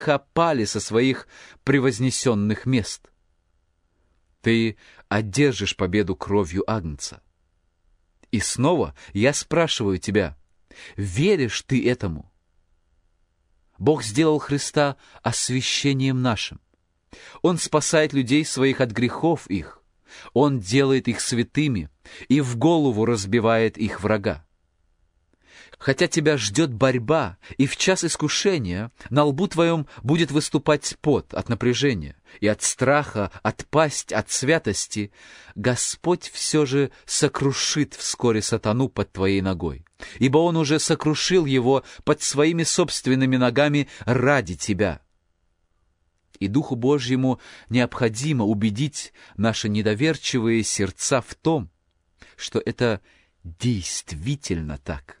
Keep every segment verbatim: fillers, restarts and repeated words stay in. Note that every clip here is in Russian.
греха пали со своих превознесенных мест. Ты одержишь победу кровью Агнца. И снова я спрашиваю тебя, веришь ты этому? Бог сделал Христа освящением нашим. Он спасает людей своих от грехов их. Он делает их святыми и в голову разбивает их врага. Хотя тебя ждет борьба, и в час искушения на лбу твоем будет выступать пот от напряжения, и от страха отпасть от святости, Господь все же сокрушит вскоре сатану под твоей ногой, ибо Он уже сокрушил его под своими собственными ногами ради тебя. И Духу Божьему необходимо убедить наши недоверчивые сердца в том, что это действительно так.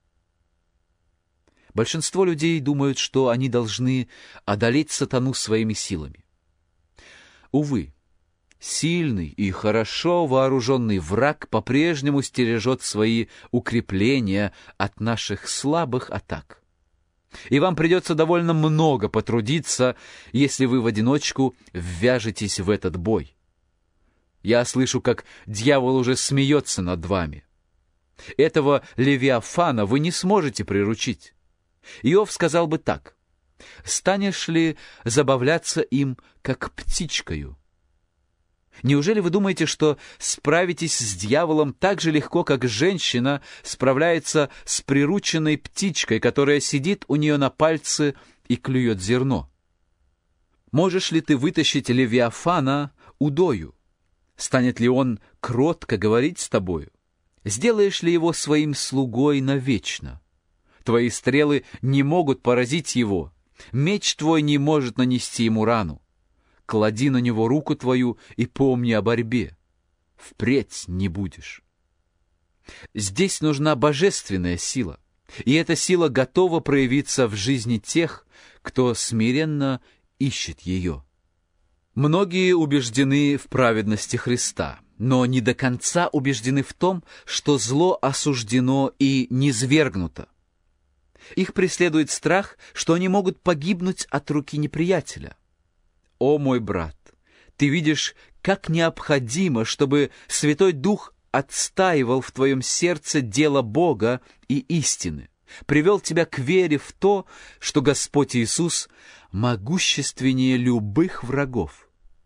Большинство людей думают, что они должны одолеть сатану своими силами. Увы, сильный и хорошо вооруженный враг по-прежнему стережет свои укрепления от наших слабых атак. И вам придется довольно много потрудиться, если вы в одиночку ввяжетесь в этот бой. Я слышу, как дьявол уже смеется над вами. Этого Левиафана вы не сможете приручить. Иов сказал бы так: «Станешь ли забавляться им, как птичкою?» Неужели вы думаете, что справитесь с дьяволом так же легко, как женщина справляется с прирученной птичкой, которая сидит у нее на пальце и клюет зерно? Можешь ли ты вытащить Левиафана удою? Станет ли он кротко говорить с тобою? Сделаешь ли его своим слугой навечно? Твои стрелы не могут поразить его, меч твой не может нанести ему рану. Клади на него руку твою и помни о борьбе. Впредь не будешь. Здесь нужна божественная сила, и эта сила готова проявиться в жизни тех, кто смиренно низвергнет ее. Многие убеждены в праведности Христа, но не до конца убеждены в том, что зло осуждено и низвергнуто. Их преследует страх, что они могут погибнуть от руки неприятеля. О, мой брат, ты видишь, как необходимо, чтобы Святой Дух отстаивал в твоем сердце дело Бога и истины, привел тебя к вере в то, что Господь Иисус могущественнее любых врагов.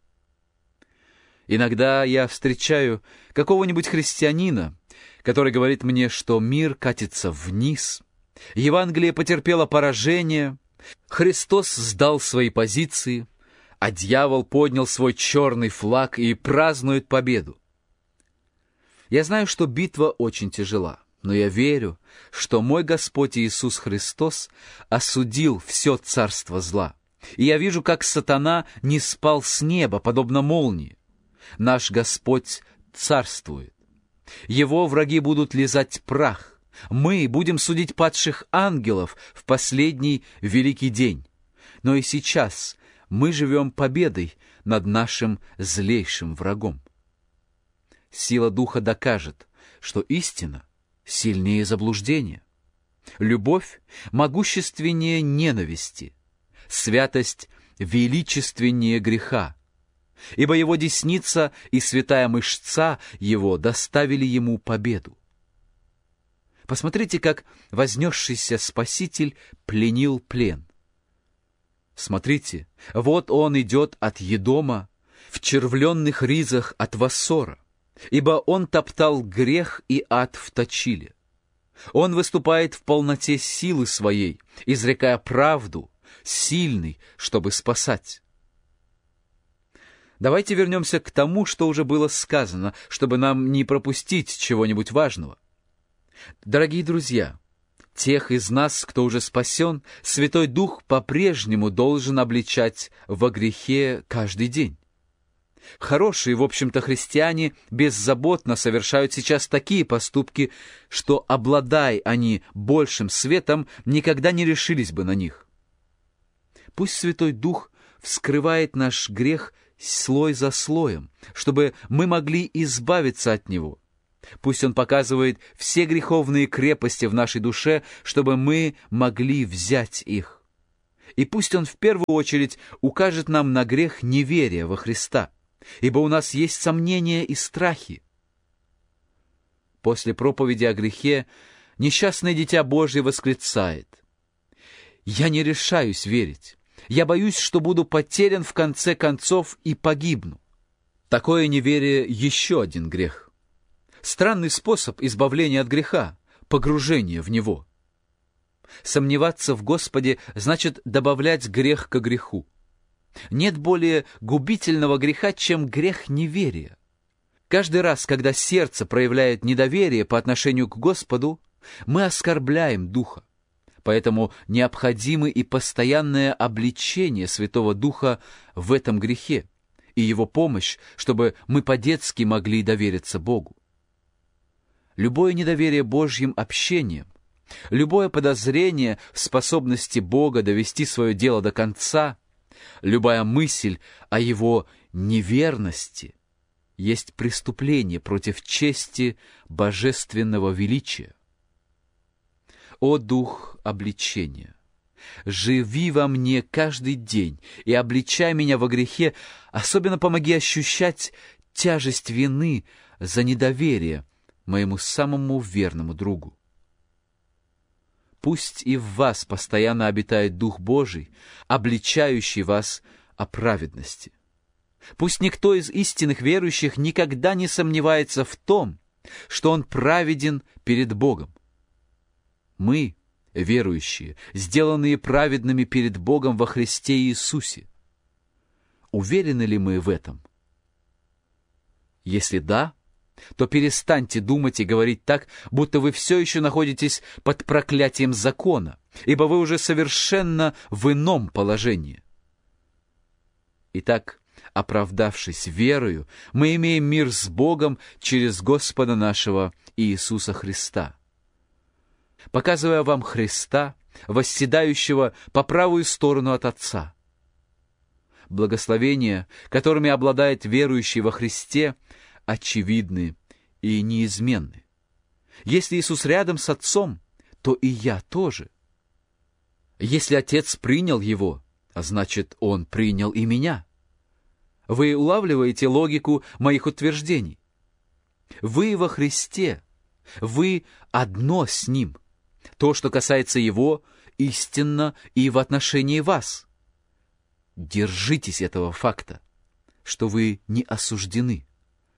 Иногда я встречаю какого-нибудь христианина, который говорит мне, что мир катится вниз, Евангелие потерпело поражение, Христос сдал свои позиции, а дьявол поднял свой черный флаг и празднует победу. Я знаю, что битва очень тяжела, но я верю, что мой Господь Иисус Христос осудил все царство зла. И я вижу, как сатана не спал с неба, подобно молнии. Наш Господь царствует. Его враги будут лизать прах. Мы будем судить падших ангелов в последний великий день. Но и сейчас мы живем победой над нашим злейшим врагом. Сила Духа докажет, что истина сильнее заблуждения. Любовь могущественнее ненависти. Святость величественнее греха. Ибо его десница и святая мышца его доставили ему победу. Посмотрите, как вознесшийся Спаситель пленил плен. Смотрите, вот он идет от Едома в червленных ризах от Вассора, ибо он топтал грех и ад в точиле. Он выступает в полноте силы своей, изрекая правду, сильный, чтобы спасать. Давайте вернемся к тому, что уже было сказано, чтобы нам не пропустить чего-нибудь важного. Дорогие друзья, тех из нас, кто уже спасен, Святой Дух по-прежнему должен обличать во грехе каждый день. Хорошие, в общем-то, христиане беззаботно совершают сейчас такие поступки, что, обладая они большим светом, никогда не решились бы на них. Пусть Святой Дух вскрывает наш грех слой за слоем, чтобы мы могли избавиться от него. Пусть Он показывает все греховные крепости в нашей душе, чтобы мы могли взять их. И пусть Он в первую очередь укажет нам на грех неверия во Христа, ибо у нас есть сомнения и страхи. После проповеди о грехе несчастное дитя Божье восклицает: «Я не решаюсь верить. Я боюсь, что буду потерян в конце концов и погибну». Такое неверие — еще один грех. Странный способ избавления от греха — погружение в него. Сомневаться в Господе значит добавлять грех ко греху. Нет более губительного греха, чем грех неверия. Каждый раз, когда сердце проявляет недоверие по отношению к Господу, мы оскорбляем Духа. Поэтому необходимо и постоянное обличение Святого Духа в этом грехе и Его помощь, чтобы мы по-детски могли довериться Богу. Любое недоверие Божьим общением, любое подозрение в способности Бога довести свое дело до конца, любая мысль о Его неверности есть преступление против чести божественного величия. О Дух обличения! Живи во мне каждый день и обличай меня во грехе, особенно помоги ощущать тяжесть вины за недоверие моему самому верному другу. Пусть и в вас постоянно обитает Дух Божий, обличающий вас о праведности. Пусть никто из истинных верующих никогда не сомневается в том, что он праведен перед Богом. Мы, верующие, сделанные праведными перед Богом во Христе Иисусе. Уверены ли мы в этом? Если да, то перестаньте думать и говорить так, будто вы все еще находитесь под проклятием закона, ибо вы уже совершенно в ином положении. Итак, оправдавшись верою, мы имеем мир с Богом через Господа нашего Иисуса Христа. Показывая вам Христа, восседающего по правую сторону от Отца. Благословения, которыми обладает верующий во Христе, очевидны и неизменны. Если Иисус рядом с Отцом, то и я тоже. Если Отец принял Его, значит, Он принял и меня. Вы улавливаете логику моих утверждений? Вы во Христе, вы одно с Ним. То, что касается Его, истинно и в отношении вас. Держитесь этого факта, что вы не осуждены.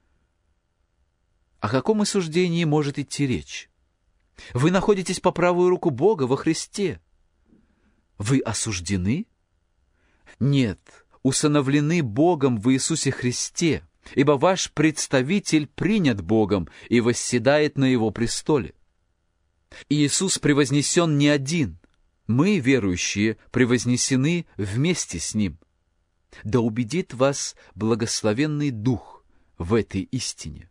О каком осуждении может идти речь? Вы находитесь по правую руку Бога во Христе. Вы осуждены? Нет, усыновлены Богом в Иисусе Христе, ибо ваш представитель принят Богом и восседает на Его престоле. Иисус превознесен не один, мы, верующие, превознесены вместе с Ним. Да убедит вас благословенный Дух в этой истине.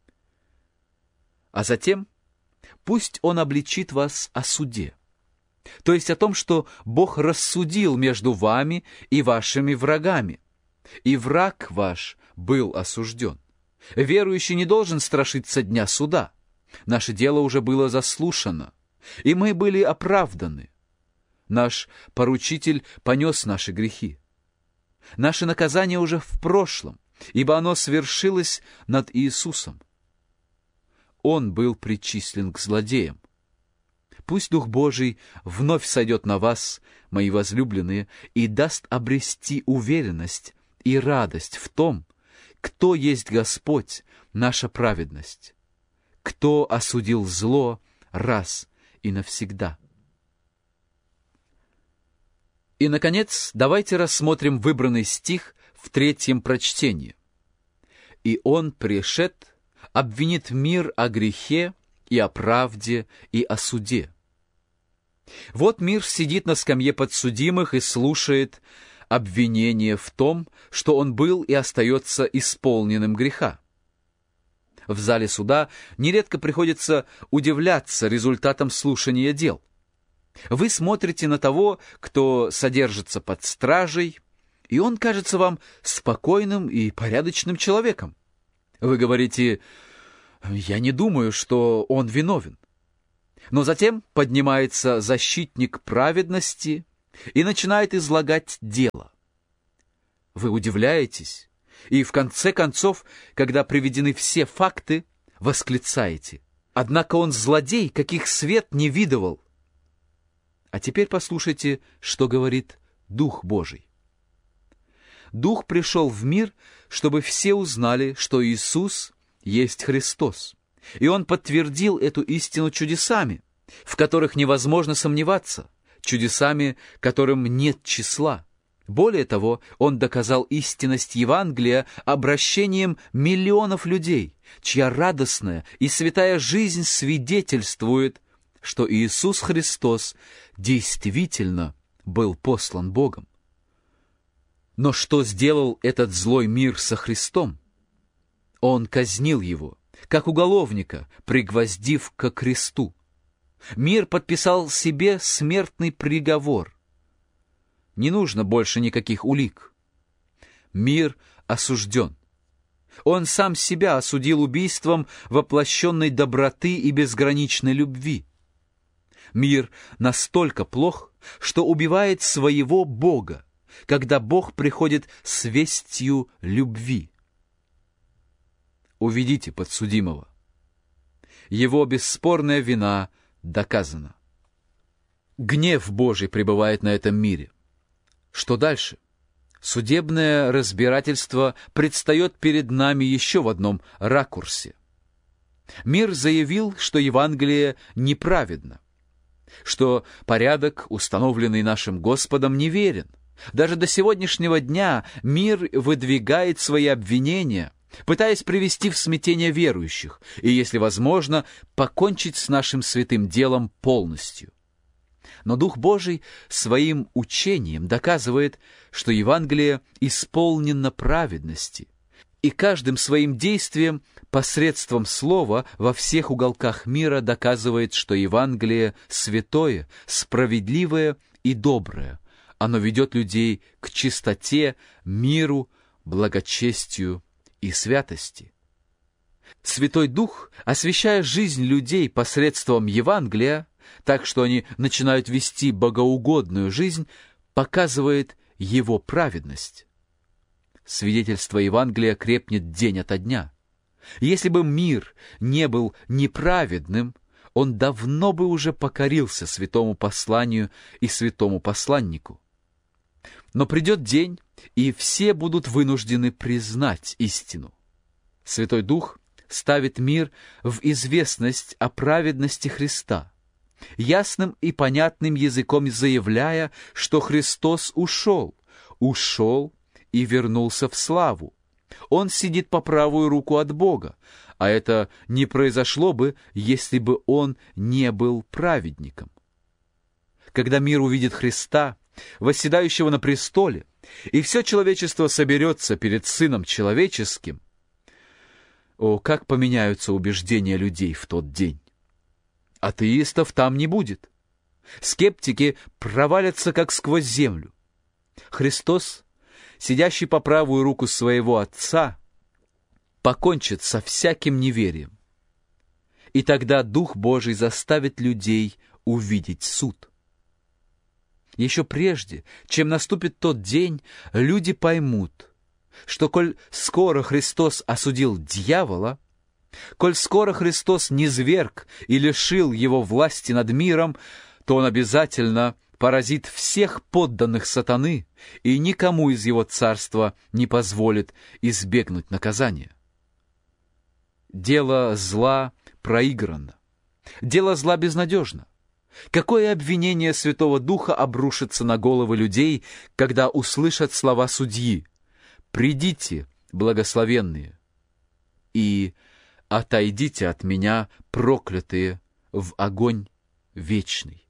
А затем пусть Он обличит вас о суде, то есть о том, что Бог рассудил между вами и вашими врагами, и враг ваш был осужден. Верующий не должен страшиться дня суда. Наше дело уже было заслушано, и мы были оправданы. Наш поручитель понес наши грехи. Наше наказание уже в прошлом, ибо оно свершилось над Иисусом. Он был причислен к злодеям. Пусть Дух Божий вновь сойдет на вас, мои возлюбленные, и даст обрести уверенность и радость в том, кто есть Господь, наша праведность, кто осудил зло раз и навсегда. И, наконец, давайте рассмотрим выбранный стих в третьем прочтении. «И Он, пришед, обвинит мир о грехе и о правде и о суде». Вот мир сидит на скамье подсудимых и слушает обвинение в том, что он был и остается исполненным греха. В зале суда нередко приходится удивляться результатам слушания дел. Вы смотрите на того, кто содержится под стражей, и он кажется вам спокойным и порядочным человеком. Вы говорите: «Я не думаю, что он виновен». Но затем поднимается защитник праведности и начинает излагать дело. Вы удивляетесь, и в конце концов, когда приведены все факты, восклицаете: «Однако он злодей, каких свет не видывал». А теперь послушайте, что говорит Дух Божий. Дух пришел в мир, чтобы все узнали, что Иисус есть Христос. И Он подтвердил эту истину чудесами, в которых невозможно сомневаться, чудесами, которым нет числа. Более того, Он доказал истинность Евангелия обращением миллионов людей, чья радостная и святая жизнь свидетельствует, что Иисус Христос действительно был послан Богом. Но что сделал этот злой мир со Христом? Он казнил его, как уголовника, пригвоздив ко кресту. Мир подписал себе смертный приговор. Не нужно больше никаких улик. Мир осужден. Он сам себя осудил убийством воплощенной доброты и безграничной любви. Мир настолько плох, что убивает своего Бога, когда Бог приходит с вестью любви. Уведите подсудимого. Его бесспорная вина доказана. Гнев Божий пребывает на этом мире. Что дальше? Судебное разбирательство предстает перед нами еще в одном ракурсе. Мир заявил, что Евангелие неправедно, что порядок, установленный нашим Господом, неверен. Даже до сегодняшнего дня мир выдвигает свои обвинения, пытаясь привести в смятение верующих и, если возможно, покончить с нашим святым делом полностью. Но Дух Божий своим учением доказывает, что Евангелие исполнено праведности, и каждым своим действием посредством слова во всех уголках мира доказывает, что Евангелие святое, справедливое и доброе. Оно ведет людей к чистоте, миру, благочестию и святости. Святой Дух, освящая жизнь людей посредством Евангелия, так что они начинают вести богоугодную жизнь, показывает его праведность. Свидетельство Евангелия крепнет день ото дня. Если бы мир не был неправедным, он давно бы уже покорился святому посланию и святому посланнику. Но придет день, и все будут вынуждены признать истину. Святой Дух ставит мир в известность о праведности Христа, ясным и понятным языком заявляя, что Христос ушел, ушел и вернулся в славу. Он сидит по правую руку от Бога, а это не произошло бы, если бы Он не был праведником. Когда мир увидит Христа, восседающего на престоле, и все человечество соберется перед Сыном Человеческим, о, как поменяются убеждения людей в тот день! Атеистов там не будет. Скептики провалятся, как сквозь землю. Христос, сидящий по правую руку своего Отца, покончит со всяким неверием. И тогда Дух Божий заставит людей увидеть суд. Еще прежде, чем наступит тот день, люди поймут, что коль скоро Христос осудил дьявола, коль скоро Христос низверг и лишил его власти над миром, то он обязательно поразит всех подданных сатаны и никому из его царства не позволит избегнуть наказания. Дело зла проиграно. Дело зла безнадежно. Какое обвинение Святого Духа обрушится на головы людей, когда услышат слова судьи: «Придите, благословенные, и отойдите от меня, проклятые, в огонь вечный».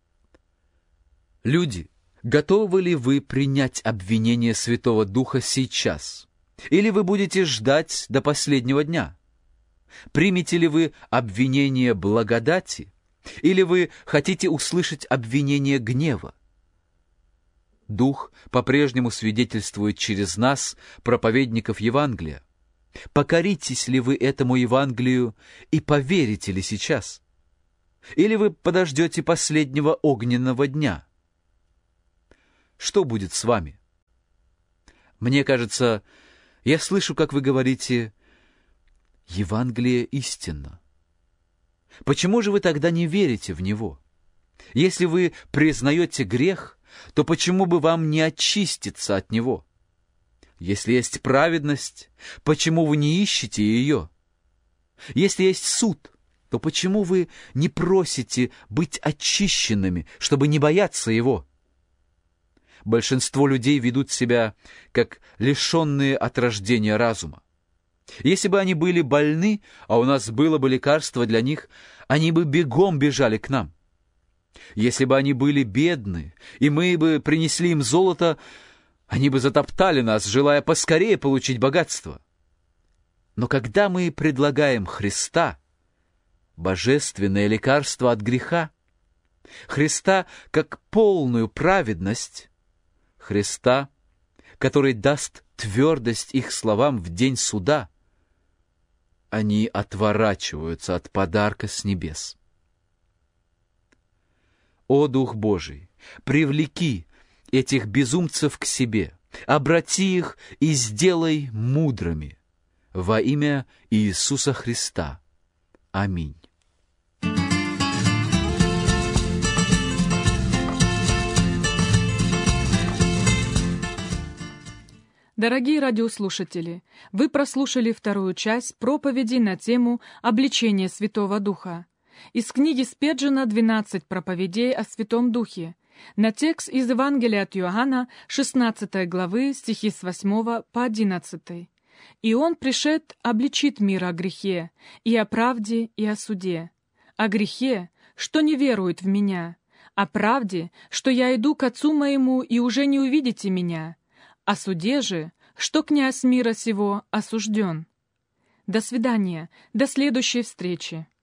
Люди, готовы ли вы принять обвинение Святого Духа сейчас? Или вы будете ждать до последнего дня? Примете ли вы обвинение благодати? Или вы хотите услышать обвинение гнева? Дух по-прежнему свидетельствует через нас, проповедников Евангелия. Покоритесь ли вы этому Евангелию и поверите ли сейчас? Или вы подождете последнего огненного дня? что будет с вами? Мне кажется, я слышу, как вы говорите: «Евангелие истинно». Почему же вы тогда не верите в него? Если вы признаете грех, то почему бы вам не очиститься от него? Если есть праведность, почему вы не ищете ее? Если есть суд, то почему вы не просите быть очищенными, чтобы не бояться его? Большинство людей ведут себя как лишенные от рождения разума. Если бы они были больны, а у нас было бы лекарство для них, они бы бегом бежали к нам. Если бы они были бедны, и мы бы принесли им золото, они бы затоптали нас, желая поскорее получить богатство. Но когда мы предлагаем Христа, божественное лекарство от греха, Христа как полную праведность, Христа, который даст твердость их словам в день суда, они отворачиваются от подарка с небес. О Дух Божий, привлеки этих безумцев к себе, обрати их и сделай мудрыми во имя Иисуса Христа. Аминь. Дорогие радиослушатели, вы прослушали вторую часть проповеди на тему «Обличение Святого Духа» из книги Спеджена «двенадцать проповедей о Святом Духе» на текст из Евангелия от Иоанна, шестнадцатой главы, стихи с восьмого по одиннадцатый. «И Он пришед обличит мир о грехе, и о правде, и о суде. О грехе, что не верует в Меня, о правде, что я иду к Отцу Моему, и уже не увидите Меня, о суде же, что князь мира сего осужден». До свидания, до следующей встречи.